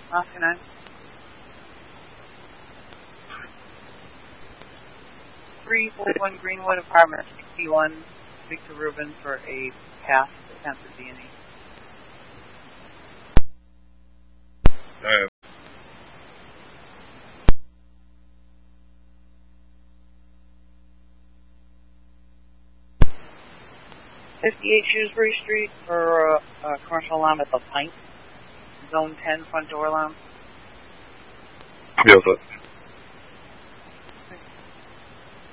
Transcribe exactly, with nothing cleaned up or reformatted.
Oscar nine. three forty-one Greenwood, apartment sixty-one, speak to Ruben for a past attempted D N E. Alright. fifty-eight Shrewsbury Street for a uh, uh, commercial alarm at the Pint. Zone ten, front door alarm. Yes, sir.